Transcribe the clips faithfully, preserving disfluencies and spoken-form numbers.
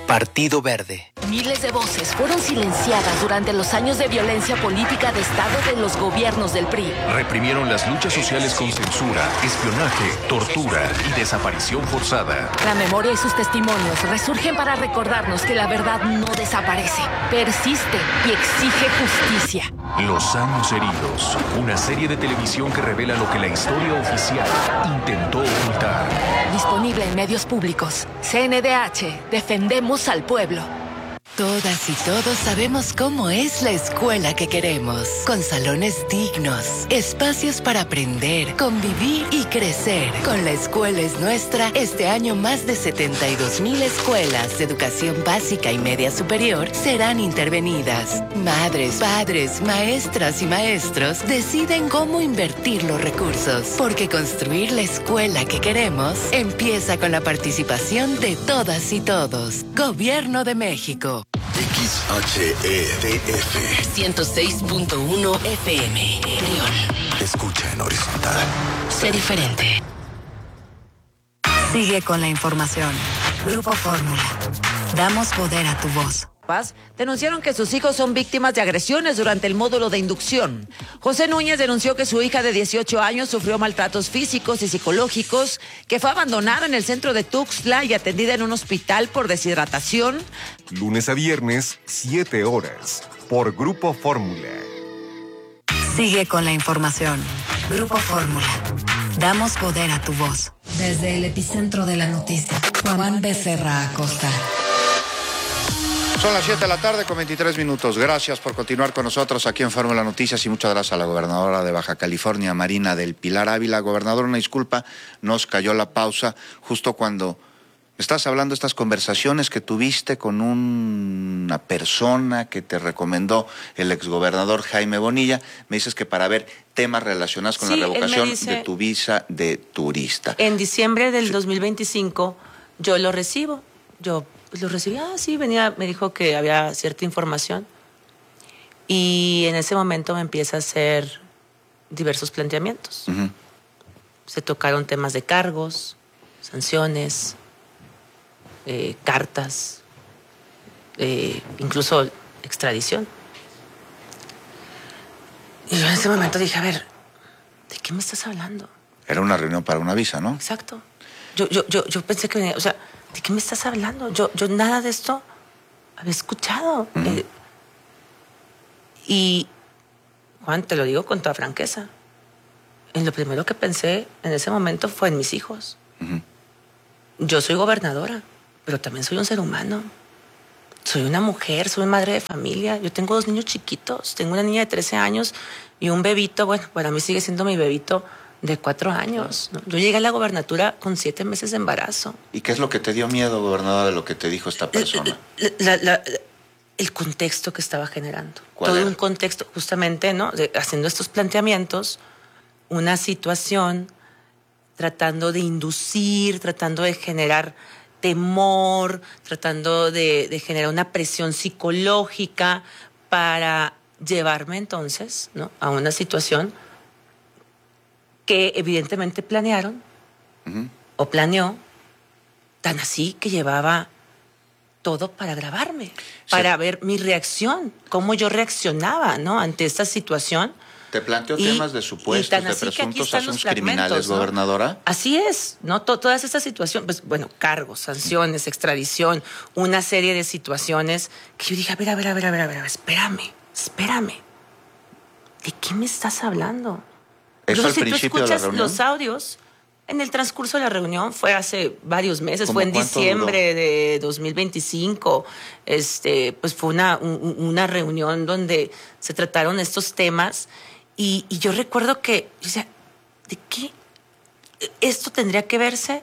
Partido Verde. Miles de voces fueron silenciadas durante los años de violencia política de Estado de los gobiernos del P R I. Reprimieron las luchas sociales con censura, espionaje, tortura y desaparición forzada. La memoria y sus testimonios resurgen para recordarnos que la verdad no desaparece, persiste y exige justicia. Los años heridos. Una serie de televisión que revela lo que la historia oficial intentó ocultar. Disponible en medios públicos. C N D H. Defendemos al pueblo. Todas y todos sabemos cómo es la escuela que queremos, con salones dignos, espacios para aprender, convivir y crecer. Con La Escuela es Nuestra, este año más de setenta y dos mil escuelas de educación básica y media superior serán intervenidas. Madres, padres, maestras y maestros deciden cómo invertir los recursos, porque construir la escuela que queremos empieza con la participación de todas y todos. Gobierno de México. X H E D F ciento seis punto uno F M. León. Escucha en horizontal. Sé diferente. Sigue con la información. Grupo Fórmula. Damos poder a tu voz. Denunciaron que sus hijos son víctimas de agresiones durante el módulo de inducción. José Núñez denunció que su hija de dieciocho años sufrió maltratos físicos y psicológicos, que fue abandonada en el centro de Tuxtla y atendida en un hospital por deshidratación. Lunes a viernes, siete horas, por Grupo Fórmula. Sigue con la información. Grupo Fórmula. Damos poder a tu voz. Desde el epicentro de la noticia, Juan Becerra Acosta. Son las siete de la tarde con veintitrés minutos. Gracias por continuar con nosotros aquí en Fórmula Noticias y muchas gracias a la gobernadora de Baja California, Marina del Pilar Ávila. Gobernadora, una disculpa, nos cayó la pausa justo cuando estás hablando de estas conversaciones que tuviste con una persona que te recomendó el exgobernador Jaime Bonilla. Me dices que para ver temas relacionados con sí, la revocación dice, de tu visa de turista. En diciembre del sí. dos mil veinticinco yo lo recibo, yo pues lo recibí, ah, sí, venía, me dijo que había cierta información y en ese momento me empieza a hacer diversos planteamientos. Uh-huh. Se tocaron temas de cargos, sanciones, eh, cartas, eh, incluso extradición. Y yo en ese momento dije, a ver, ¿de qué me estás hablando? Era una reunión para una visa, ¿no? Exacto. Yo, yo, yo, yo pensé que venía, o sea, ¿de qué me estás hablando? Yo, yo nada de esto había escuchado. Uh-huh. Eh, y, Juan, te lo digo con toda franqueza, en lo primero que pensé en ese momento fue en mis hijos. Uh-huh. Yo soy gobernadora, pero también soy un ser humano. Soy una mujer, soy madre de familia. Yo tengo dos niños chiquitos. Tengo una niña de trece años y un bebito, bueno, para mí sigue siendo mi bebito de cuatro años. ¿no? Yo llegué a la gobernatura con siete meses de embarazo. ¿Y qué es lo que te dio miedo, gobernador, de lo que te dijo esta persona? La, la, la, el contexto que estaba generando. ¿Cuál Todo era? un contexto, justamente, ¿no? De, haciendo estos planteamientos, una situación, tratando de inducir, tratando de generar temor, tratando de, de generar una presión psicológica para llevarme entonces, ¿no?, a una situación que evidentemente planearon, uh-huh. o planeó, tan así que llevaba todo para grabarme, sí. para ver mi reacción, cómo yo reaccionaba, ¿no?, ante esta situación. ¿Te planteó y, temas de supuestos, de presuntos asuntos criminales, ¿no? gobernadora? Así es, ¿no? T- todas estas situaciones, pues, bueno, cargos, sanciones, extradición, una serie de situaciones que yo dije, a ver, a ver, a ver, a ver, a ver, espérame, espérame. ¿De qué me estás hablando? ¿Eso Yo, al si principio tú de la escuchas reunión? los audios, en el transcurso de la reunión, fue hace varios meses, fue en ¿Cuánto diciembre duró? de dos mil veinticinco, este, pues fue una, un, una reunión donde se trataron estos temas y, y yo recuerdo que, o sea, ¿de qué? Esto tendría que verse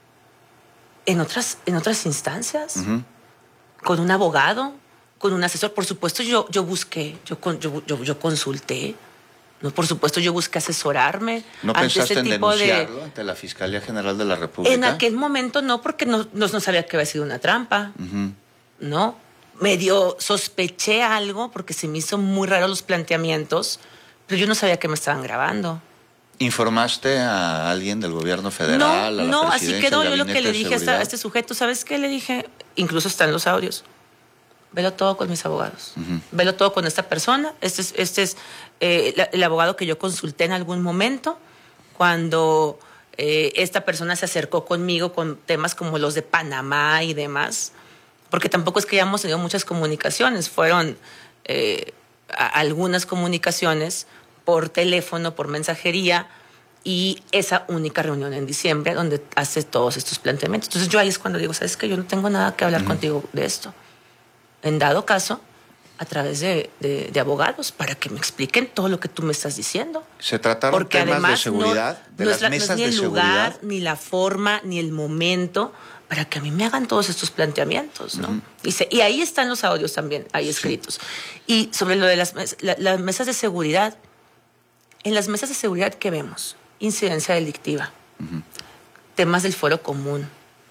en otras, en otras instancias, uh-huh. con un abogado, con un asesor. Por supuesto, yo, yo busqué, yo, yo, yo, yo consulté. No, por supuesto, yo busqué asesorarme. ¿No ante pensaste este en tipo denunciarlo de... ante la Fiscalía General de la República? En aquel momento no, porque no, no, no sabía que había sido una trampa. Uh-huh. No, medio sospeché algo porque se me hizo muy raro los planteamientos, pero yo no sabía que me estaban grabando. ¿Informaste a alguien del gobierno federal? No, a la no, así presidencia, quedó. al Yo lo que gabinete le de dije a, esta- seguridad? a este sujeto, ¿sabes qué? Le dije, incluso están los audios. Velo todo con mis abogados. Ujú. Velo todo con esta persona. Este es, este es eh, la- el abogado que yo consulté en algún momento cuando eh, esta persona se acercó conmigo con temas como los de Panamá y demás. Porque tampoco es que hayamos tenido muchas comunicaciones. Fueron eh, a- algunas comunicaciones por teléfono, por mensajería, y esa única reunión en diciembre donde hace todos estos planteamientos. Entonces yo ahí es cuando digo, ¿sabes qué? Yo no tengo nada que hablar Ujú. contigo de esto. En dado caso, a través de, de- de abogados, para que me expliquen todo lo que tú me estás diciendo. ¿Se trataron Porque temas además de seguridad? no, ¿De no las es la- no es mesas ni de el seguridad? lugar, ni la forma, ni el momento para que a mí me hagan todos estos planteamientos, ¿no? Ujú. y, se- y ahí están los audios también, ahí escritos. Y sobre lo de las, mes- la- las mesas de seguridad, en las mesas de seguridad, ¿qué vemos? Incidencia delictiva, temas del fuero común,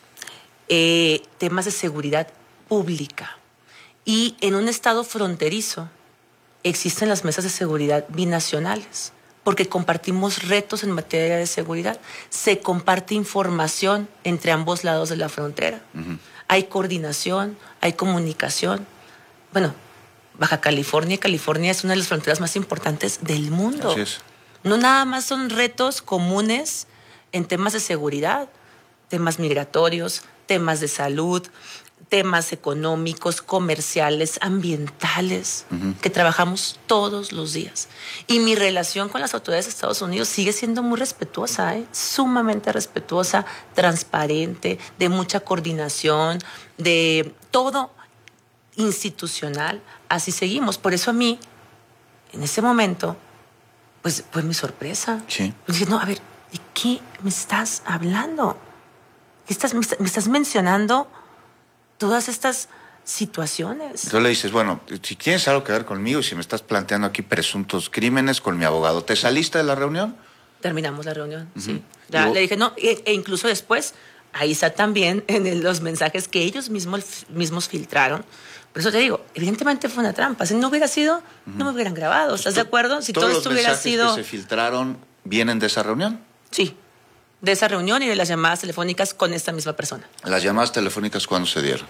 eh, temas de seguridad pública. Y en un estado fronterizo existen las mesas de seguridad binacionales, porque compartimos retos en materia de seguridad. Se comparte información entre ambos lados de la frontera. Ujú. Hay coordinación, hay comunicación. Bueno, Baja California y California es una de las fronteras más importantes del mundo. Así es. No nada más son retos comunes en temas de seguridad, temas migratorios, temas de salud, temas económicos, comerciales, ambientales, Ujú. que trabajamos todos los días. Y mi relación con las autoridades de Estados Unidos sigue siendo muy respetuosa, ¿eh? Sumamente respetuosa, transparente, de mucha coordinación, de todo institucional. Así seguimos. Por eso a mí, en ese momento, pues fue mi sorpresa. Sí. Pues dije, no, a ver, ¿de qué me estás hablando? ¿Qué estás, me, estás, me estás mencionando todas estas situaciones? Entonces le dices, bueno, si tienes algo que ver conmigo y si me estás planteando aquí presuntos crímenes con mi abogado, ¿te saliste de la reunión? Terminamos la reunión, Ujú. sí. Ya, Luego- le dije, no, e, e incluso después, ahí está también en el- los mensajes que ellos mismos, mismos filtraron. Por eso te digo, evidentemente fue una trampa. Si no hubiera sido, no me hubieran grabado. ¿Estás de acuerdo? Si todo ¿Todos esto los hubiera mensajes sido... que se filtraron vienen de esa reunión? Sí, de esa reunión y de las llamadas telefónicas con esta misma persona. ¿Las llamadas telefónicas cuándo se dieron?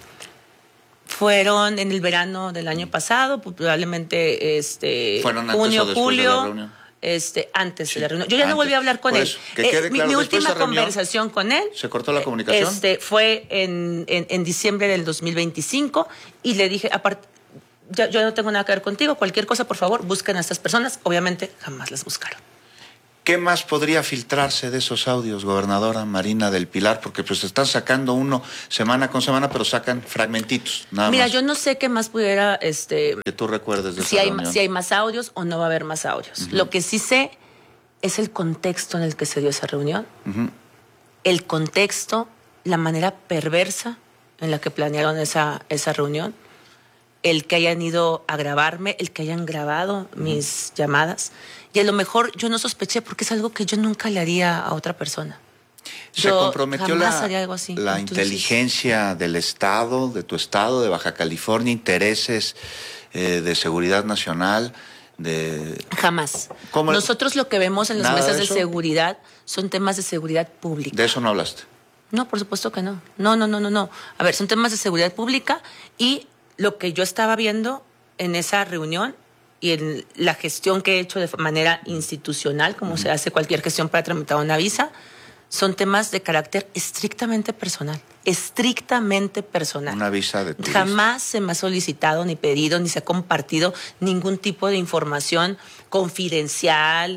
Fueron en el verano del año pasado, probablemente este, ¿Fueron antes junio, o después de julio, la reunión? este, antes Sí, de la reunión. Yo ya no antes. volví a hablar con Por él. eso, que quede mi claro, mi después de última esa reunión, conversación con él. ¿se cortó la comunicación? Este, fue en, en, en diciembre del dos mil veinticinco y le dije, aparte, ya, yo no tengo nada que ver contigo, cualquier cosa, por favor, busquen a estas personas. Obviamente, jamás las buscaron. ¿Qué más podría filtrarse de esos audios, gobernadora Marina del Pilar? Porque pues están sacando uno semana con semana, pero sacan fragmentitos, nada Mira, más. yo no sé qué más pudiera, este, Que tú recuerdes de si esa hay, reunión. si hay más audios o no va a haber más audios. Lo que sí sé es el contexto en el que se dio esa reunión, Ujú. el contexto, la manera perversa en la que planearon esa, esa reunión, el que hayan ido a grabarme, el que hayan grabado mis llamadas. Y a lo mejor yo no sospeché porque es algo que yo nunca le haría a otra persona. ¿Se Yo comprometió jamás la, haría algo así. la Entonces, inteligencia del Estado, de tu Estado, de Baja California, intereses eh, de seguridad nacional, de... Jamás. ¿Cómo? Nosotros lo que vemos en las ¿Nada mesas de de, eso? seguridad son temas de seguridad pública. De eso no hablaste. No, por supuesto que no. No, no, no, no, no. A ver, son temas de seguridad pública y lo que yo estaba viendo en esa reunión y en la gestión que he hecho de manera institucional, como se hace cualquier gestión para tramitar una visa, son temas de carácter estrictamente personal. Estrictamente personal. Una visa de turista. Jamás se me ha solicitado, ni pedido, ni se ha compartido ningún tipo de información confidencial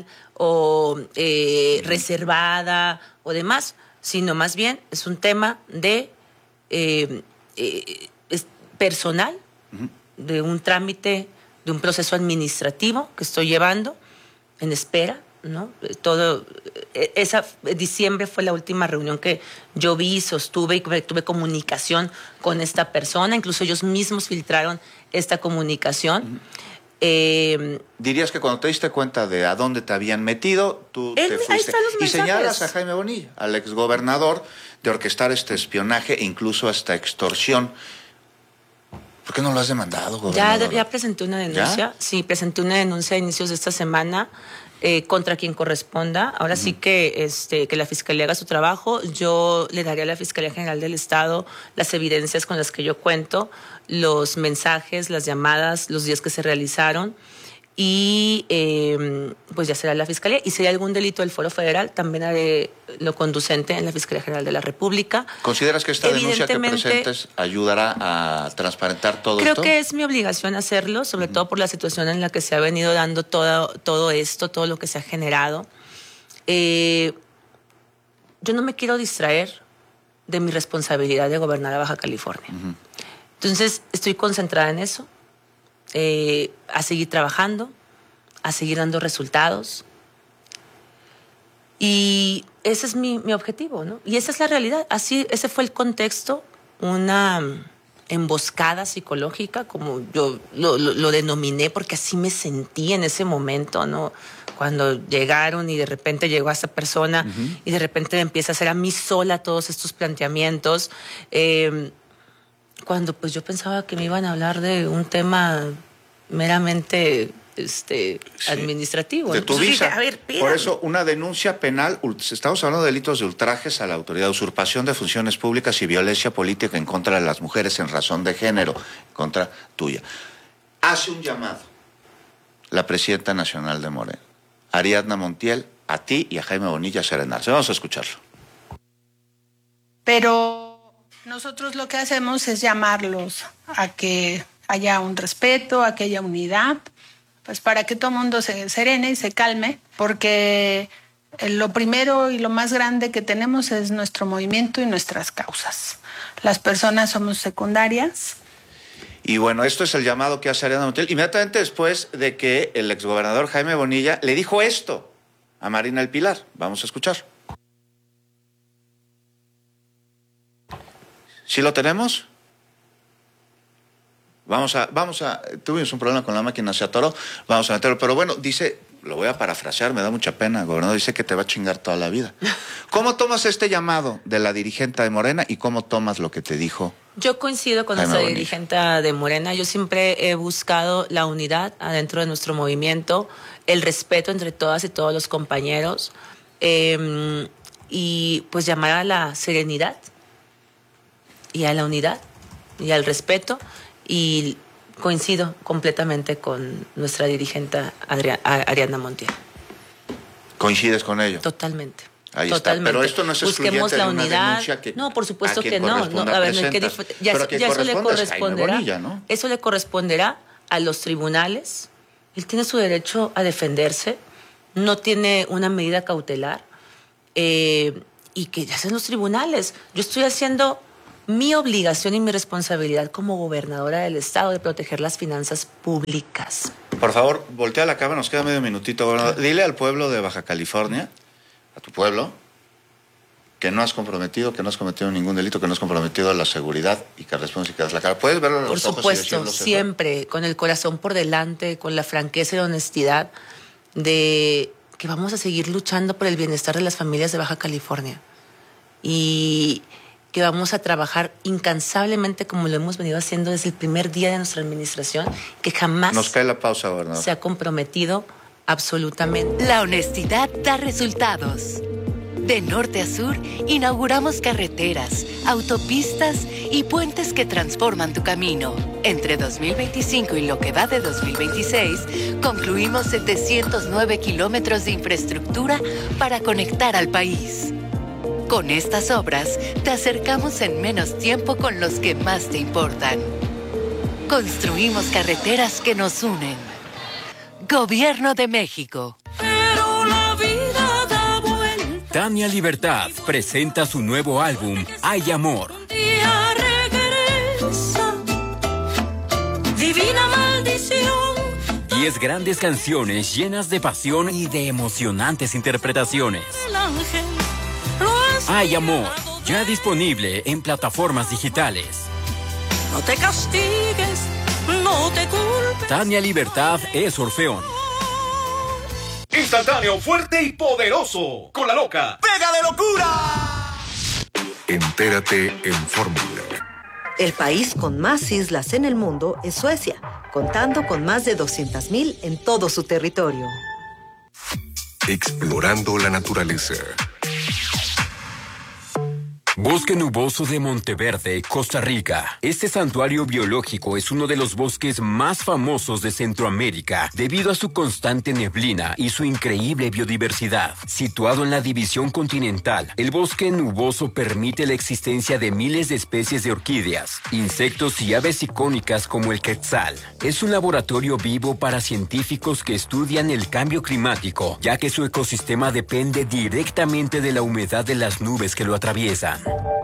o eh, reservada o demás, sino más bien es un tema de eh, eh, es personal, de un trámite, de un proceso administrativo que estoy llevando en espera, ¿no? Todo, esa diciembre fue la última reunión que yo vi, sostuve y tuve comunicación con esta persona, incluso ellos mismos filtraron esta comunicación. Eh, Dirías que cuando te diste cuenta de a dónde te habían metido, tú Él- te ahí fuiste. están los Y mensajes. señalas a Jaime Bonilla, al exgobernador, de orquestar este espionaje e incluso hasta extorsión. ¿Por qué no lo has demandado, ya, gobernador? ya presenté una denuncia, ¿Ya? sí, presenté una denuncia a inicios de esta semana eh, contra quien corresponda. Ahora uh-huh. sí que, este, que la Fiscalía haga su trabajo. Yo le daré a la Fiscalía General del Estado las evidencias con las que yo cuento, los mensajes, las llamadas, los días que se realizaron. Y eh, pues ya será la Fiscalía. Y si hay algún delito del Foro Federal, también haré lo conducente en la Fiscalía General de la República. ¿Consideras que esta denuncia que presentes ayudará a transparentar todo creo esto? Creo que es mi obligación hacerlo, sobre uh-huh. todo por la situación en la que se ha venido dando todo, todo esto, todo lo que se ha generado. Eh, yo no me quiero distraer de mi responsabilidad de gobernar a Baja California. Uh-huh. Entonces, estoy concentrada en eso. Eh, a seguir trabajando, a seguir dando resultados. Y ese es mi, mi objetivo, ¿no? Y esa es la realidad. Así, ese fue el contexto, una emboscada psicológica, como yo lo, lo, lo denominé, porque así me sentí en ese momento, ¿no? Cuando llegaron y de repente llegó a esa persona uh-huh. y de repente me empieza a hacer a mí sola todos estos planteamientos. Eh, Cuando pues yo pensaba que me iban a hablar de un tema meramente este, sí, administrativo. De tu ¿no? visa. A ver, por eso, una denuncia penal, estamos hablando de delitos de ultrajes a la autoridad, usurpación de funciones públicas y violencia política en contra de las mujeres en razón de género, en contra tuya. Hace un llamado la presidenta nacional de Morena, Ariadna Montiel, a ti y a Jaime Bonilla Serenarse. Vamos a escucharlo. Pero nosotros lo que hacemos es llamarlos a que haya un respeto, a que haya unidad, pues para que todo el mundo se serene y se calme, porque lo primero y lo más grande que tenemos es nuestro movimiento y nuestras causas. Las personas somos secundarias. Y bueno, esto es el llamado que hace Ariadna Montiel, inmediatamente después de que el exgobernador Jaime Bonilla le dijo esto a Marina del Pilar. Vamos a escuchar. ¿Sí lo tenemos? Vamos a, vamos a, tuvimos un problema con la máquina, se atoró, vamos a meterlo, pero bueno, dice, lo voy a parafrasear, me da mucha pena, gobernador, dice que te va a chingar toda la vida. ¿Cómo tomas este llamado de la dirigente de Morena y cómo tomas lo que te dijo? Yo coincido con esa dirigente de Morena, yo siempre he buscado la unidad adentro de nuestro movimiento, el respeto entre todas y todos los compañeros, eh, y pues llamar a la serenidad, y a la unidad y al respeto, y coincido completamente con nuestra dirigente Adri- Ariadna Montiel. ¿Coincides con ello? Totalmente. Ahí Totalmente. Está. Pero esto no es excluyente Busquemos la de una unidad. denuncia que no, por supuesto que no. no a a ver, no, que dif- ya, ya eso le corresponderá. Bonilla, ¿no? Eso le corresponderá a los tribunales. Él tiene su derecho a defenderse. No tiene una medida cautelar. Eh, y que ya sean los tribunales. Yo estoy haciendo mi obligación y mi responsabilidad como gobernadora del estado de proteger las finanzas públicas. Por favor, voltea la cámara, nos queda medio minutito, gobernador. Dile al pueblo de Baja California, a tu pueblo, que no has comprometido, que no has cometido ningún delito, que no has comprometido la seguridad y que respondes y que das la cara. ¿Puedes verlo en los ojos? Por supuesto, siempre, con el corazón por delante, con la franqueza y la honestidad de que vamos a seguir luchando por el bienestar de las familias de Baja California. Y que vamos a trabajar incansablemente como lo hemos venido haciendo desde el primer día de nuestra administración, que jamás Nos cae la pausa, gobernador. se ha comprometido absolutamente. La honestidad da resultados. De norte a sur, inauguramos carreteras, autopistas y puentes que transforman tu camino. Entre dos mil veinticinco y lo que va de dos mil veintiséis, concluimos setecientos nueve kilómetros de infraestructura para conectar al país. Con estas obras, te acercamos en menos tiempo con los que más te importan. Construimos carreteras que nos unen. Gobierno de México. Pero la vida da vuelta. Tania Libertad presenta su nuevo álbum, Hay Amor. Día regresa, divina maldición. Diez grandes canciones llenas de pasión y de emocionantes interpretaciones. El ángel. Hay Amor, ya disponible en plataformas digitales. No te castigues, no te culpes. Tania Libertad es Orfeón. Instantáneo, fuerte y poderoso. Con la loca. ¡Pega de locura! Entérate en Fórmula. El país con más islas en el mundo es Suecia, contando con más de doscientas mil en todo su territorio. Explorando la naturaleza. Bosque Nuboso de Monteverde, Costa Rica. Este santuario biológico es uno de los bosques más famosos de Centroamérica debido a su constante neblina y su increíble biodiversidad. Situado en la división continental, el bosque nuboso permite la existencia de miles de especies de orquídeas, insectos y aves icónicas como el quetzal. Es un laboratorio vivo para científicos que estudian el cambio climático, ya que su ecosistema depende directamente de la humedad de las nubes que lo atraviesan.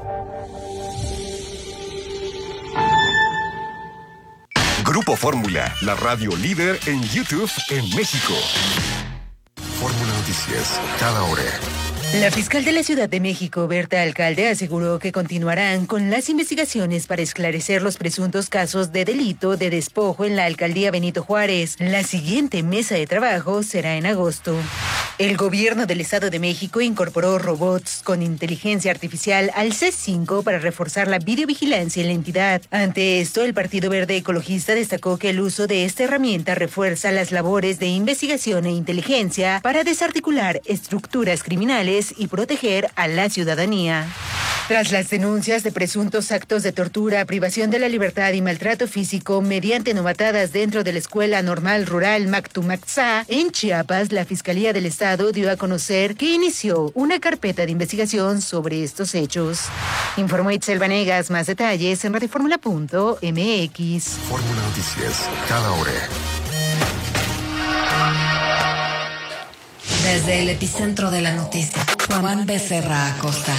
Grupo Fórmula, la radio líder en YouTube en México. Fórmula Noticias, cada hora. La fiscal de la Ciudad de México, Berta Alcalde, aseguró que continuarán con las investigaciones para esclarecer los presuntos casos de delito de despojo en la alcaldía Benito Juárez. La siguiente mesa de trabajo será en agosto. El gobierno del Estado de México incorporó robots con inteligencia artificial al C cinco para reforzar la videovigilancia en la entidad. Ante esto, el Partido Verde Ecologista destacó que el uso de esta herramienta refuerza las labores de investigación e inteligencia para desarticular estructuras criminales y proteger a la ciudadanía. Tras las denuncias de presuntos actos de tortura, privación de la libertad y maltrato físico mediante novatadas dentro de la Escuela Normal Rural Mactumaxá, en Chiapas, la Fiscalía del Estado dio a conocer que inició una carpeta de investigación sobre estos hechos. Informó Itzel Vanegas. Más detalles en radioformula punto m x. Fórmula Noticias, cada hora. Desde el epicentro de la noticia, Juan Becerra Acosta.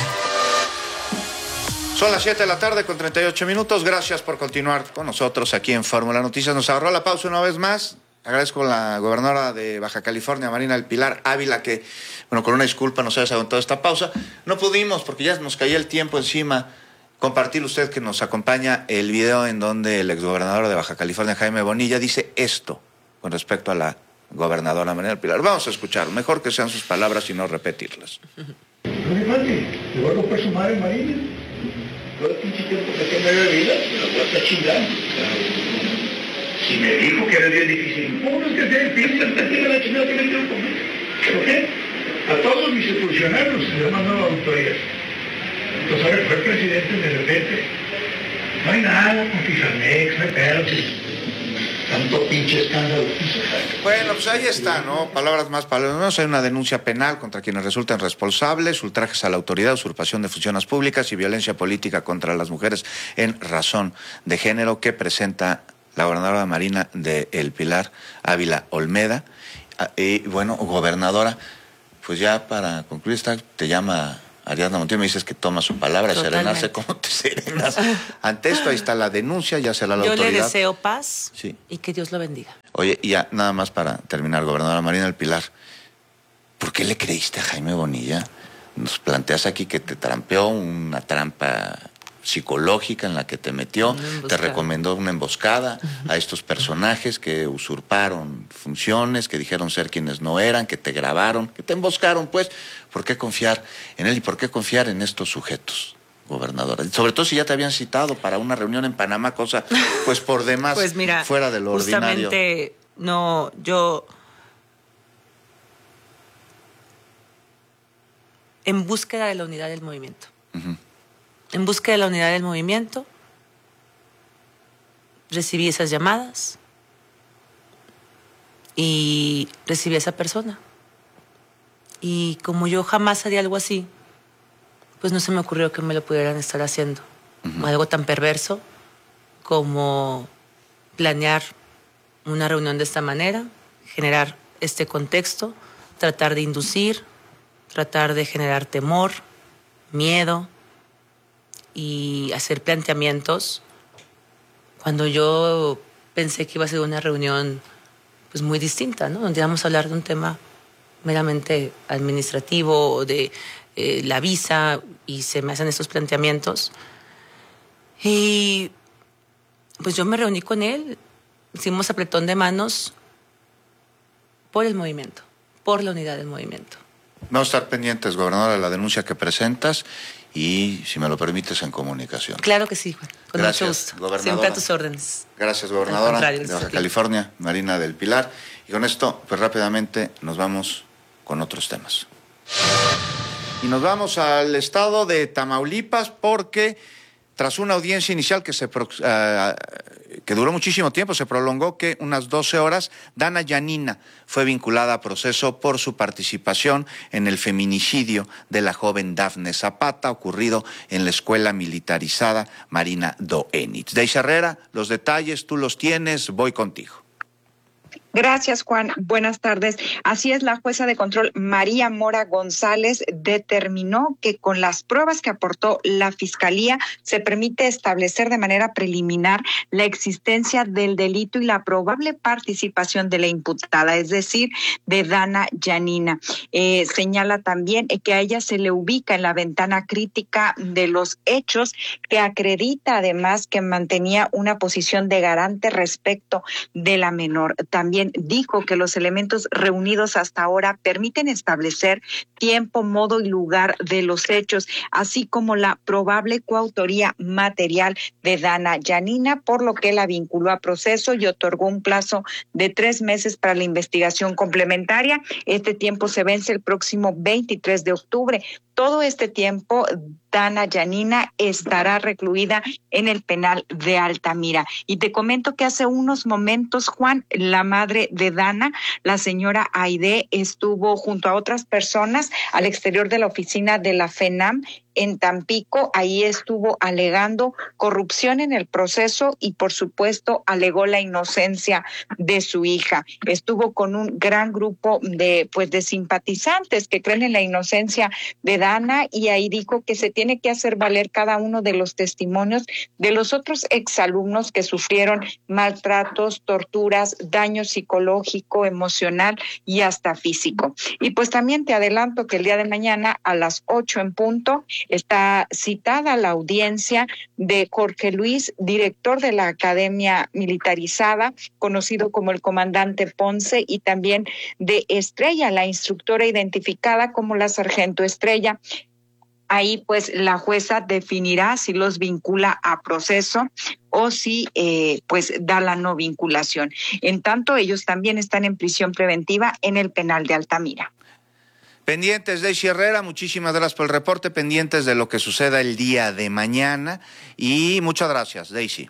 Son las siete de la tarde con treinta y ocho minutos. Gracias por continuar con nosotros aquí en Fórmula Noticias. Nos agarró la pausa una vez más. Agradezco a la gobernadora de Baja California, Marina del Pilar Ávila, que, bueno, con una disculpa nos haya aguantado esta pausa. No pudimos, porque ya nos caía el tiempo encima, compartir usted que nos acompaña el video en donde el exgobernador de Baja California, Jaime Bonilla, dice esto con respecto a la gobernadora Marina del Pilar. Vamos a escuchar, mejor que sean sus palabras y no repetirlas. No me mande, le voy a romper su madre Marina. Todo el pinche tiempo que tenga de vida, me la voy a estar chingando. Si me dijo que era bien difícil, ¿cómo no es que sea difícil? Tenga la chingada que me quiero comer. ¿Por qué? A todos mis funcionarios les mandan auditorías. Entonces ahora fue el presidente de repente. No hay nada con Fijamex, no hay pedo. Tanto pinche escándalo. Bueno, pues ahí está, ¿no? Palabras más, palabras menos. Hay una denuncia penal contra quienes resulten responsables, ultrajes a la autoridad, usurpación de funciones públicas y violencia política contra las mujeres en razón de género que presenta la gobernadora Marina de El Pilar Ávila Olmeda. Y bueno, gobernadora, pues ya para concluir, esta, te llama Ariadna Montiel, me dices que toma su palabra, Totalmente. Serenarse. ¿Cómo te serenas? Ante esto, ahí está la denuncia, ya será la Yo autoridad. Yo le deseo paz sí. y que Dios lo bendiga. Oye, y ya nada más para terminar, gobernadora Marina del Pilar, ¿por qué le creíste a Jaime Bonilla? Nos planteas aquí que te trampeó, una trampa psicológica en la que te metió, te recomendó una emboscada uh-huh. a estos personajes que usurparon funciones, que dijeron ser quienes no eran, que te grabaron, que te emboscaron, pues. ¿Por qué confiar en él y por qué confiar en estos sujetos, gobernadora? Sobre todo si ya te habían citado para una reunión en Panamá, cosa pues por demás pues mira, fuera de lo ordinario. Justamente, no, yo... En búsqueda de la unidad del movimiento. Uh-huh. En búsqueda de la unidad del movimiento, recibí esas llamadas y recibí a esa persona. Y como yo jamás haría algo así, pues no se me ocurrió que me lo pudieran estar haciendo. Uh-huh. Algo tan perverso como planear una reunión de esta manera, generar este contexto, tratar de inducir, tratar de generar temor, miedo, y hacer planteamientos cuando yo pensé que iba a ser una reunión pues muy distinta, ¿no? Donde íbamos a hablar de un tema meramente administrativo, de eh, la visa, y se me hacen estos planteamientos. Y pues yo me reuní con él, hicimos apretón de manos por el movimiento, por la unidad del movimiento. Vamos a estar pendientes, gobernadora, de la denuncia que presentas y, si me lo permites, en comunicación. Claro que sí, Juan. Con Gracias, mucho gusto. gobernadora. Siempre a tus órdenes. Gracias, gobernadora Al de Baja California, Marina del Pilar. Y con esto, pues rápidamente nos vamos con otros temas. Y nos vamos al estado de Tamaulipas porque tras una audiencia inicial que se uh, que duró muchísimo tiempo, se prolongó que unas doce horas, Dana Yanina fue vinculada a proceso por su participación en el feminicidio de la joven Dafne Zapata, ocurrido en la escuela militarizada Marina Doenitz. Deis Herrera, los detalles tú los tienes, voy contigo. Gracias, Juan. Buenas tardes. Así es, la jueza de control María Mora González determinó que con las pruebas que aportó la Fiscalía se permite establecer de manera preliminar la existencia del delito y la probable participación de la imputada, es decir, de Dana Yanina. Eh, señala también que a ella se le ubica en la ventana crítica de los hechos, que acredita además que mantenía una posición de garante respecto de la menor. También dijo que los elementos reunidos hasta ahora permiten establecer tiempo, modo y lugar de los hechos, así como la probable coautoría material de Dana Yanina, por lo que la vinculó a proceso y otorgó un plazo de tres meses para la investigación complementaria. Este tiempo se vence el próximo veintitrés de octubre. Todo este tiempo, Dana Yanina estará recluida en el penal de Altamira. Y te comento que hace unos momentos, Juan, la madre de Dana, la señora Aide, estuvo junto a otras personas al exterior de la oficina de la FENAM en Tampico. Ahí estuvo alegando corrupción en el proceso y, por supuesto, alegó la inocencia de su hija. Estuvo con un gran grupo de, pues, de simpatizantes que creen en la inocencia de Dana, y ahí dijo que se tiene que hacer valer cada uno de los testimonios de los otros exalumnos que sufrieron maltratos, torturas, daño psicológico, emocional y hasta físico. Y pues también te adelanto que el día de mañana a las ocho en punto está citada la audiencia de Jorge Luis, director de la Academia Militarizada, conocido como el comandante Ponce, y también de Estrella, la instructora identificada como la sargento Estrella. Ahí pues la jueza definirá si los vincula a proceso o si eh, pues da la no vinculación. En tanto, ellos también están en prisión preventiva en el penal de Altamira. Pendientes, Deis Herrera, muchísimas gracias por el reporte, pendientes de lo que suceda el día de mañana, y muchas gracias, Daisy.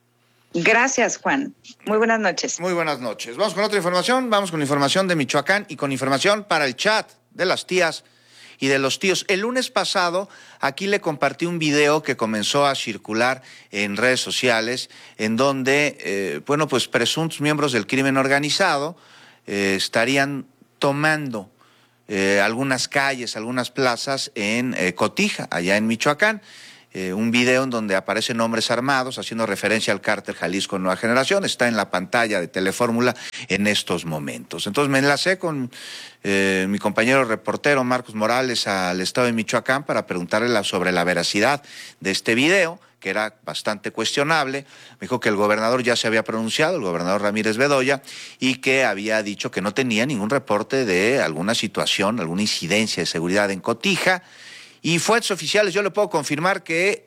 Gracias, Juan. Muy buenas noches. Muy buenas noches. Vamos con otra información, vamos con información de Michoacán y con información para el chat de las tías y de los tíos. El lunes pasado aquí le compartí un video que comenzó a circular en redes sociales, en donde, eh, bueno, pues presuntos miembros del crimen organizado eh, estarían tomando Eh, algunas calles, algunas plazas en eh, Cotija, allá en Michoacán. Eh, un video en donde aparecen hombres armados haciendo referencia al cártel Jalisco Nueva Generación. Está en la pantalla de Telefórmula en estos momentos. Entonces me enlacé con eh, mi compañero reportero Marcos Morales al estado de Michoacán para preguntarle la, sobre la veracidad de este video, que era bastante cuestionable. Me dijo que el gobernador ya se había pronunciado, el gobernador Ramírez Bedoya, y que había dicho que no tenía ningún reporte de alguna situación, alguna incidencia de seguridad en Cotija. Y fuentes oficiales, yo le puedo confirmar que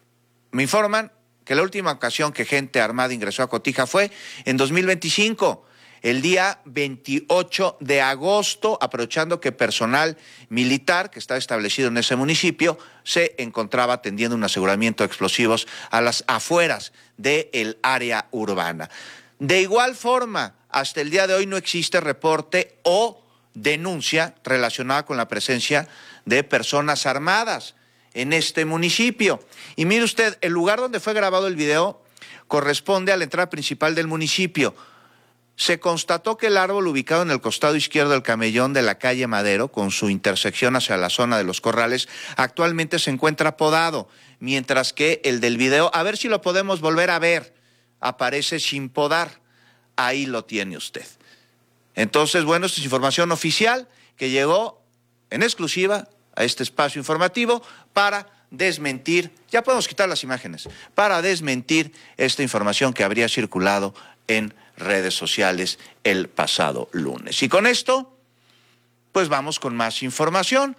me informan que la última ocasión que gente armada ingresó a Cotija fue en dos mil veinticinco, el día veintiocho de agosto, aprovechando que personal militar que está establecido en ese municipio se encontraba atendiendo un aseguramiento de explosivos a las afueras del área urbana. De igual forma, hasta el día de hoy no existe reporte o denuncia relacionada con la presencia de personas armadas en este municipio. Y mire usted, el lugar donde fue grabado el video corresponde a la entrada principal del municipio. Se constató que el árbol ubicado en el costado izquierdo del camellón de la calle Madero, con su intersección hacia la zona de los corrales, actualmente se encuentra podado, mientras que el del video, a ver si lo podemos volver a ver, aparece sin podar. Ahí lo tiene usted. Entonces, bueno, esta es información oficial que llegó en exclusiva a este espacio informativo para desmentir, ya podemos quitar las imágenes, para desmentir esta información que habría circulado en redes sociales el pasado lunes. Y con esto, pues vamos con más información.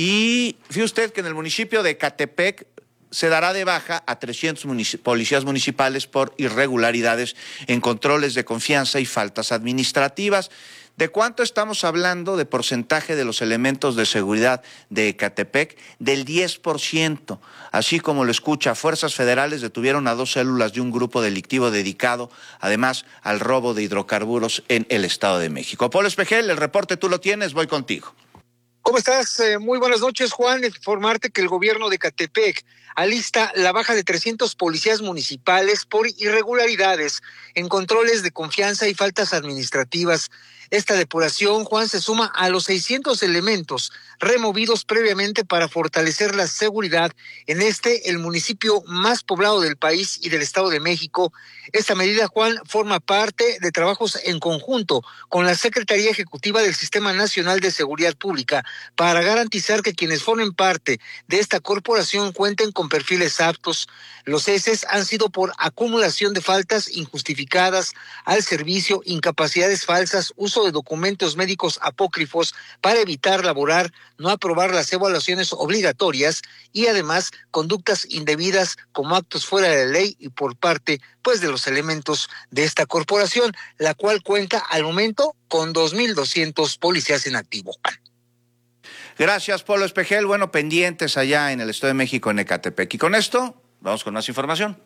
Y fíjese usted que en el municipio de Ecatepec se dará de baja a trescientos munici- policías municipales por irregularidades en controles de confianza y faltas administrativas. ¿De cuánto estamos hablando de porcentaje de los elementos de seguridad de Ecatepec? Del diez por ciento. Así como lo escucha, fuerzas federales detuvieron a dos células de un grupo delictivo dedicado, además, al robo de hidrocarburos en el Estado de México. Polo Espejel, el reporte tú lo tienes, voy contigo. ¿Cómo estás? Eh, muy buenas noches, Juan. Informarte que el gobierno de Ecatepec alista la baja de trescientos policías municipales por irregularidades en controles de confianza y faltas administrativas. Esta depuración, Juan, se suma a los seiscientos elementos removidos previamente para fortalecer la seguridad en este, el municipio más poblado del país y del Estado de México. Esta medida, Juan, forma parte de trabajos en conjunto con la Secretaría Ejecutiva del Sistema Nacional de Seguridad Pública para garantizar que quienes formen parte de esta corporación cuenten con perfiles aptos. Los ceses han sido por acumulación de faltas injustificadas al servicio, incapacidades falsas, uso de documentos médicos apócrifos para evitar laborar, no aprobar las evaluaciones obligatorias y además conductas indebidas como actos fuera de la ley y por parte pues de los elementos de esta corporación, la cual cuenta al momento con dos mil doscientos policías en activo. Gracias, Polo Espejel. Bueno, pendientes allá en el Estado de México, en Ecatepec. Y con esto, vamos con más información.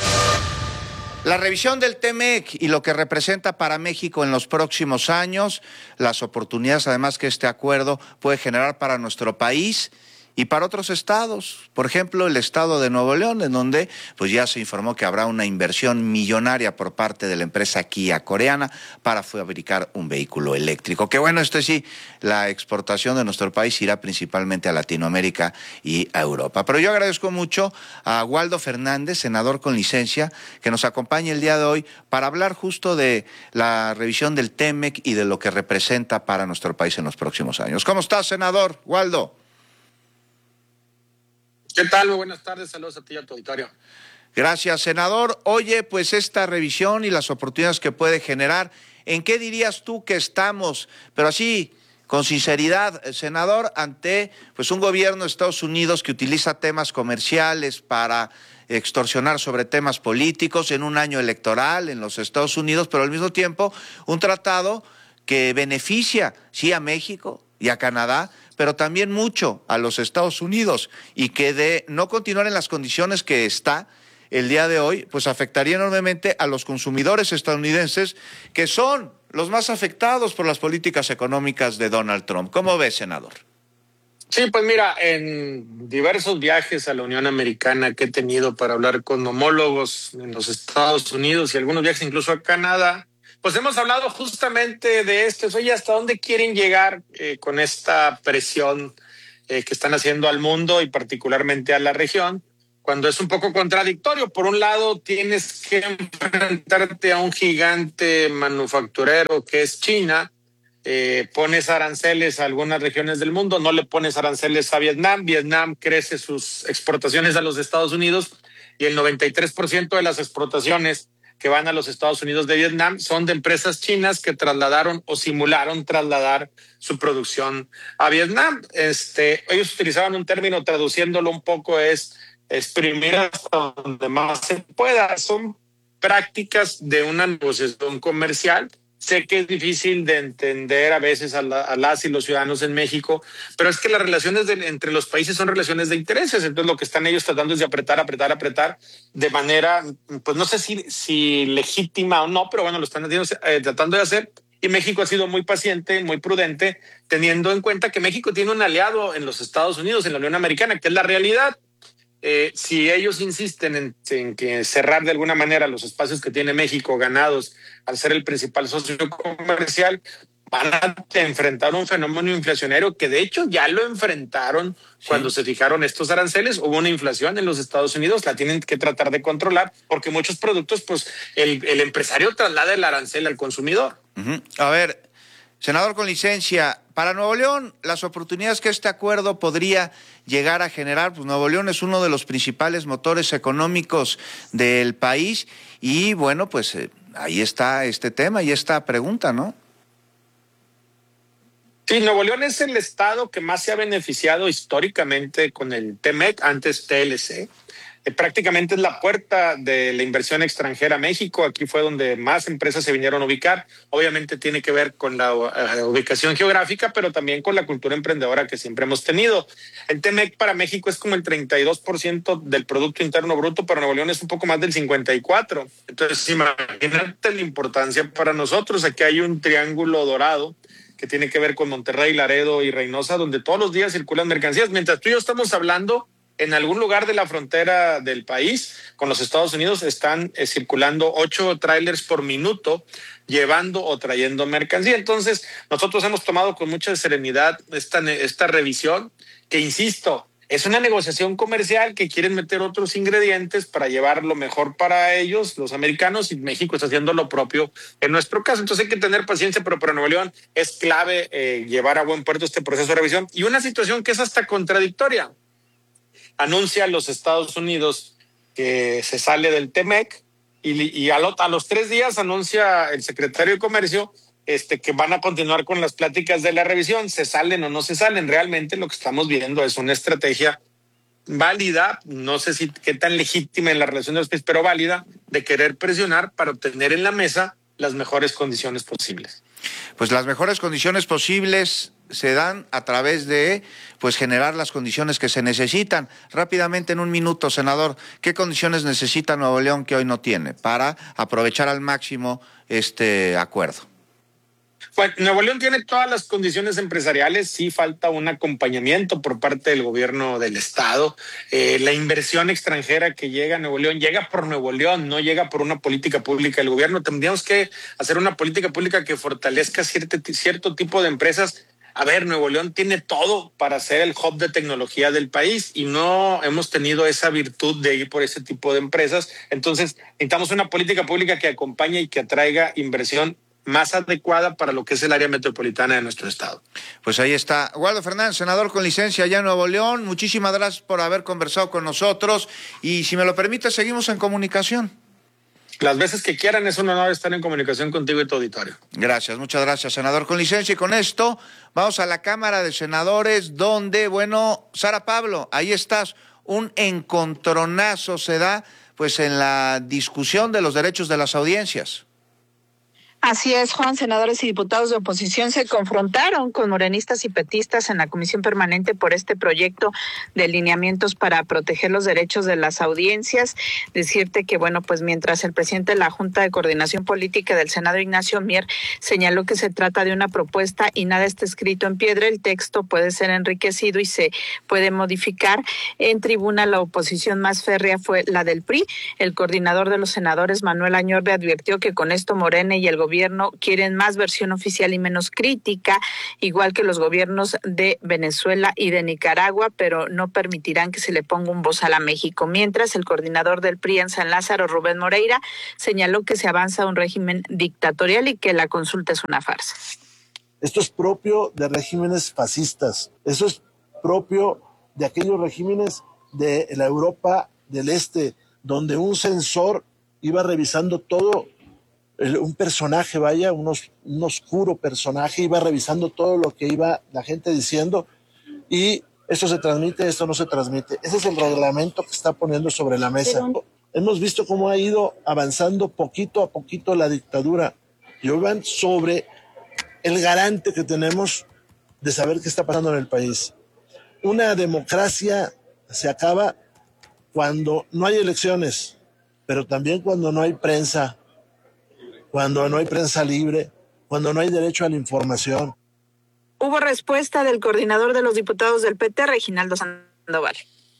La revisión del T-MEC y lo que representa para México en los próximos años, las oportunidades además que este acuerdo puede generar para nuestro país y para otros estados, por ejemplo el estado de Nuevo León, en donde pues ya se informó que habrá una inversión millonaria por parte de la empresa Kia coreana para fabricar un vehículo eléctrico. Que bueno, esto sí, la exportación de nuestro país irá principalmente a Latinoamérica y a Europa. Pero yo agradezco mucho a Waldo Fernández, senador con licencia, que nos acompaña el día de hoy para hablar justo de la revisión del T-MEC y de lo que representa para nuestro país en los próximos años. ¿Cómo estás, senador? Waldo. ¿Qué tal? Muy buenas tardes, saludos a ti y a tu auditorio. Gracias, senador. Oye, pues esta revisión y las oportunidades que puede generar, ¿en qué dirías tú que estamos, pero así, con sinceridad, senador, ante pues un gobierno de Estados Unidos que utiliza temas comerciales para extorsionar sobre temas políticos en un año electoral en los Estados Unidos, pero al mismo tiempo un tratado que beneficia, sí, a México y a Canadá, pero también mucho a los Estados Unidos, y que de no continuar en las condiciones que está el día de hoy, pues afectaría enormemente a los consumidores estadounidenses, que son los más afectados por las políticas económicas de Donald Trump. ¿Cómo ves, senador? Sí, pues mira, en diversos viajes a la Unión Americana que he tenido para hablar con homólogos en los Estados Unidos y algunos viajes incluso a Canadá, pues hemos hablado justamente de esto, oye, ¿hasta dónde quieren llegar eh, con esta presión eh, que están haciendo al mundo y particularmente a la región? Cuando es un poco contradictorio. Por un lado, tienes que enfrentarte a un gigante manufacturero que es China, eh, pones aranceles a algunas regiones del mundo, no le pones aranceles a Vietnam, Vietnam crece sus exportaciones a los Estados Unidos y el noventa y tres por ciento de las exportaciones que van a los Estados Unidos de Vietnam son de empresas chinas que trasladaron o simularon trasladar su producción a Vietnam. Este, ellos utilizaban un término, traduciéndolo un poco, es exprimir hasta donde más se pueda. Son prácticas de una negociación comercial. Sé que es difícil de entender a veces a, la, a las y los ciudadanos en México, pero es que las relaciones de, entre los países son relaciones de intereses. Entonces lo que están ellos tratando es de apretar, apretar, apretar de manera, pues no sé si, si legítima o no, pero bueno, lo están haciendo, eh, tratando de hacer. Y México ha sido muy paciente, muy prudente, teniendo en cuenta que México tiene un aliado en los Estados Unidos, en la Unión Americana, que es la realidad. Eh, si ellos insisten en, en que cerrar de alguna manera los espacios que tiene México ganados al ser el principal socio comercial, van a enfrentar un fenómeno inflacionario que de hecho ya lo enfrentaron sí. Cuando se fijaron estos aranceles. Hubo una inflación en los Estados Unidos, la tienen que tratar de controlar porque muchos productos, pues el, el empresario traslada el arancel al consumidor. Uh-huh. A ver, senador con licencia, para Nuevo León, las oportunidades que este acuerdo podría llegar a generar, pues Nuevo León es uno de los principales motores económicos del país y bueno, pues eh, ahí está este tema y esta pregunta, ¿no? Sí, Nuevo León es el estado que más se ha beneficiado históricamente con el T-MEC, antes T L C. eh, prácticamente es la puerta de la inversión extranjera a México. Aquí fue donde más empresas se vinieron a ubicar. Obviamente tiene que ver con la uh, ubicación geográfica, pero también con la cultura emprendedora que siempre hemos tenido. El T M E C para México es como el treinta y dos por ciento del Producto Interno Bruto, para Nuevo León es un poco más del cincuenta y cuatro por ciento. Entonces, imagínate la importancia para nosotros. Aquí hay un triángulo dorado que tiene que ver con Monterrey, Laredo y Reynosa, donde todos los días circulan mercancías. Mientras tú y yo estamos hablando, en algún lugar de la frontera del país con los Estados Unidos están eh, circulando ocho trailers por minuto llevando o trayendo mercancía. Entonces, nosotros hemos tomado con mucha serenidad esta, esta revisión, que insisto, es una negociación comercial que quieren meter otros ingredientes para llevar lo mejor para ellos, los americanos, y México está haciendo lo propio en nuestro caso. Entonces hay que tener paciencia, pero para Nuevo León es clave eh, llevar a buen puerto este proceso de revisión. Y una situación que es hasta contradictoria. Anuncia a los Estados Unidos que se sale del T M E C y, y a, lo, a los tres días anuncia el secretario de Comercio Este, que van a continuar con las pláticas de la revisión. ¿Se salen o no se salen? Realmente lo que estamos viendo es una estrategia válida, no sé si qué tan legítima en la relación de los países, pero válida, de querer presionar para obtener en la mesa las mejores condiciones posibles. Pues las mejores condiciones posibles se dan a través de pues generar las condiciones que se necesitan. Rápidamente, en un minuto, senador, ¿qué condiciones necesita Nuevo León que hoy no tiene para aprovechar al máximo este acuerdo? Pues Nuevo León tiene todas las condiciones empresariales, sí falta un acompañamiento por parte del gobierno del estado. Eh, la inversión extranjera que llega a Nuevo León llega por Nuevo León, no llega por una política pública del gobierno. Tendríamos que hacer una política pública que fortalezca cierto, cierto tipo de empresas. A ver, Nuevo León tiene todo para ser el hub de tecnología del país y no hemos tenido esa virtud de ir por ese tipo de empresas. Entonces, necesitamos una política pública que acompañe y que atraiga inversión más adecuada para lo que es el área metropolitana de nuestro estado. Pues ahí está. Waldo Fernández, senador con licencia allá en Nuevo León, muchísimas gracias por haber conversado con nosotros y si me lo permite, seguimos en comunicación. Las veces que quieran, es un honor estar en comunicación contigo y tu auditorio. Gracias, muchas gracias, senador con licencia. Y con esto vamos a la Cámara de Senadores, donde, bueno, Sara Pablo, ahí estás, un encontronazo se da pues en la discusión de los derechos de las audiencias. Así es, Juan. Senadores y diputados de oposición se confrontaron con morenistas y petistas en la Comisión Permanente por este proyecto de lineamientos para proteger los derechos de las audiencias. Decirte que, bueno, pues mientras el presidente de la Junta de Coordinación Política del Senado, Ignacio Mier, señaló que se trata de una propuesta y nada está escrito en piedra, el texto puede ser enriquecido y se puede modificar. En tribuna, la oposición más férrea fue la del P R I. El coordinador de los senadores, Manuel Añorbe, advirtió que con esto Morena y el gobierno gobierno quieren más versión oficial y menos crítica, igual que los gobiernos de Venezuela y de Nicaragua, pero no permitirán que se le ponga un bozal a México. Mientras, el coordinador del P R I en San Lázaro, Rubén Moreira, señaló que se avanza a un régimen dictatorial y que la consulta es una farsa. Esto es propio de regímenes fascistas, eso es propio de aquellos regímenes de la Europa del Este, donde un censor iba revisando todo. Un personaje, vaya, unos, un oscuro personaje, iba revisando todo lo que iba la gente diciendo y esto se transmite, esto no se transmite. Ese es el reglamento que está poniendo sobre la mesa. Pero... hemos visto cómo ha ido avanzando poquito a poquito la dictadura y hoy van sobre el garante que tenemos de saber qué está pasando en el país. Una democracia se acaba cuando no hay elecciones, pero también cuando no hay prensa, cuando no hay prensa libre, cuando no hay derecho a la información. Hubo respuesta del coordinador de los diputados del P T, Reginaldo Sandoval.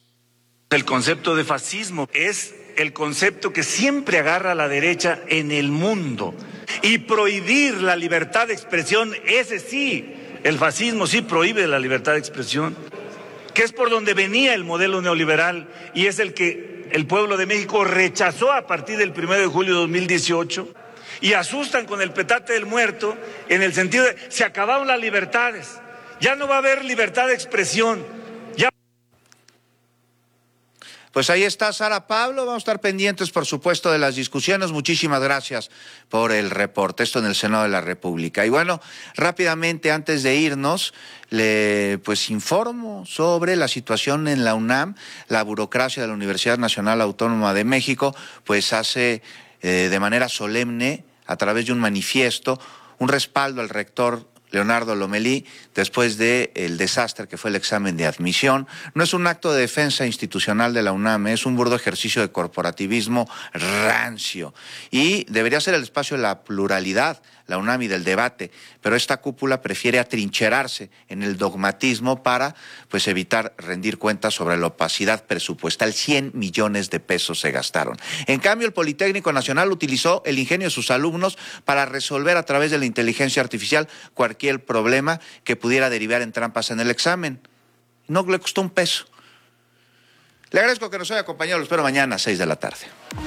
El concepto de fascismo es el concepto que siempre agarra a la derecha en el mundo. Y prohibir la libertad de expresión, ese sí, el fascismo sí prohíbe la libertad de expresión, que es por donde venía el modelo neoliberal y es el que el pueblo de México rechazó a partir del primero de julio de dos mil dieciocho. Y asustan con el petate del muerto en el sentido de se acabaron las libertades, ya no va a haber libertad de expresión. Ya... Pues ahí está Sara Pablo, vamos a estar pendientes por supuesto de las discusiones. Muchísimas gracias por el reporte, esto en el Senado de la República. Y bueno, rápidamente antes de irnos, le pues informo sobre la situación en la UNAM. La burocracia de la Universidad Nacional Autónoma de México pues hace eh, de manera solemne, a través de un manifiesto, un respaldo al rector Leonardo Lomelí, después del desastre que fue el examen de admisión. No es un acto de defensa institucional de la UNAM, es un burdo ejercicio de corporativismo rancio. Y debería ser el espacio de la pluralidad, la UNAM, y del debate, pero esta cúpula prefiere atrincherarse en el dogmatismo para pues evitar rendir cuentas sobre la opacidad presupuestal. cien millones de pesos se gastaron. En cambio, el Politécnico Nacional utilizó el ingenio de sus alumnos para resolver a través de la inteligencia artificial cualquier problema que pudiera derivar en trampas en el examen. No le costó un peso. Le agradezco que nos haya acompañado, lo espero mañana a seis de la tarde.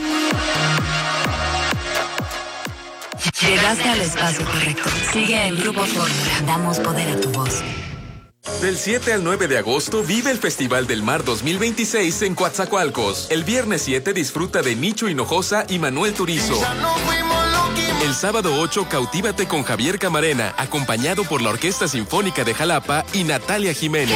Llegaste al espacio correcto. Sigue en Grupo Fórmula. Damos poder a tu voz. Del siete al nueve de agosto vive el Festival del Mar dos mil veintiséis en Coatzacoalcos. El viernes siete disfruta de Nicho Hinojosa y Manuel Turizo. El sábado ocho cautívate con Javier Camarena, acompañado por la Orquesta Sinfónica de Jalapa y Natalia Jiménez.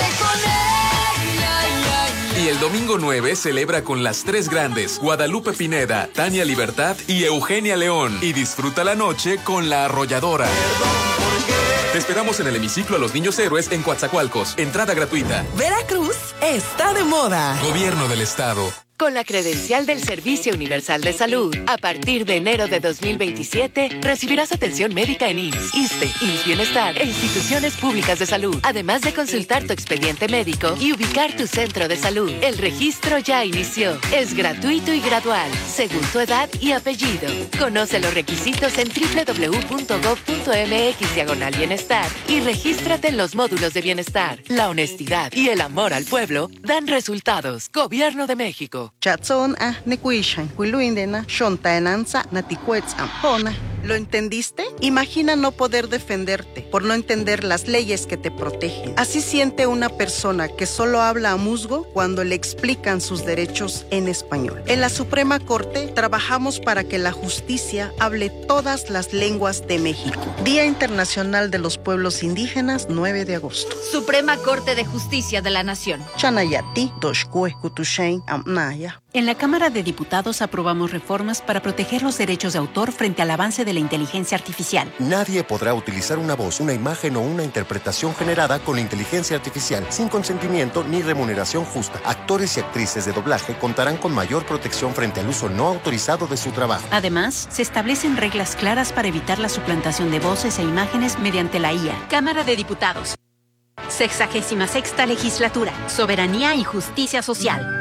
Y el domingo nueve celebra con las tres grandes, Guadalupe Pineda, Tania Libertad y Eugenia León. Y disfruta la noche con La Arrolladora. Te esperamos en el hemiciclo a los Niños Héroes en Coatzacoalcos. Entrada gratuita. Veracruz está de moda. Gobierno del Estado. Con la credencial del Servicio Universal de Salud, a partir de enero de dos mil veintisiete, recibirás atención médica en I M S S, ISSSTE, I M S S Bienestar e instituciones públicas de salud, además de consultar tu expediente médico y ubicar tu centro de salud. El registro ya inició. Es gratuito y gradual, según tu edad y apellido. Conoce los requisitos en doble u doble u doble u punto gob punto eme equis diagonal bienestar y regístrate en los módulos de bienestar. La honestidad y el amor al pueblo dan resultados. Gobierno de México. Chatson a Nequishan, Wiluindena, Shontaenanza, Naticuetzam, Hona. ¿Lo entendiste? Imagina no poder defenderte por no entender las leyes que te protegen. Así siente una persona que solo habla a musgo cuando le explican sus derechos en español. En la Suprema Corte trabajamos para que la justicia hable todas las lenguas de México. Día Internacional de los Pueblos Indígenas, nueve de agosto. Suprema Corte de Justicia de la Nación. Chanayati, Doshkue, Kutushain, Amnaya. En la Cámara de Diputados aprobamos reformas para proteger los derechos de autor frente al avance de la inteligencia artificial. Nadie podrá utilizar una voz, una imagen o una interpretación generada con inteligencia artificial sin consentimiento ni remuneración justa. Actores y actrices de doblaje contarán con mayor protección frente al uso no autorizado de su trabajo. Además, se establecen reglas claras para evitar la suplantación de voces e imágenes mediante la I A. Cámara de Diputados. Sexagésima sexta Legislatura. Soberanía y Justicia Social.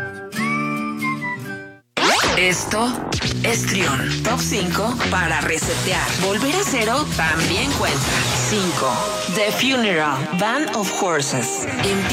Esto es Trión. Top cinco para resetear. Volver a cero también cuenta. cinco. The Funeral, Band of Horses.